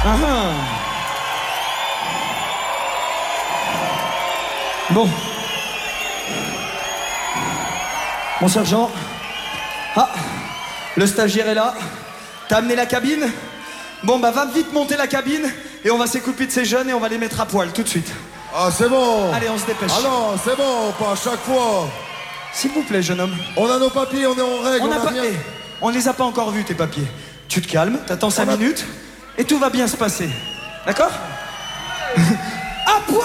Bon. Mon sergent. Ah, le stagiaire est là. T'as amené la cabine? Bon, bah va vite monter la cabine et on va s'occuper de ces jeunes et on va les mettre à poil tout de suite. Ah, c'est bon. Allez, on se dépêche. Ah non, c'est bon, pas à chaque fois. S'il vous plaît, jeune homme. On a nos papiers, on est en règle, On a pas... rien. on les a pas encore vus, tes papiers. Tu te calmes, t'attends 5 minutes et tout va bien se passer. D'accord? À poil!